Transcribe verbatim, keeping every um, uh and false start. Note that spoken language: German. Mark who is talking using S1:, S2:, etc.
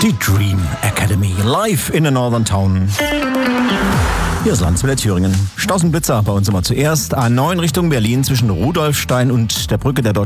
S1: Die Dream Academy, live in the Northern Town. Hier ist Landswiller Thüringen. Stausenblitzer bei uns immer zuerst. A neun Richtung Berlin zwischen Rudolfstein und der Brücke der Deutschen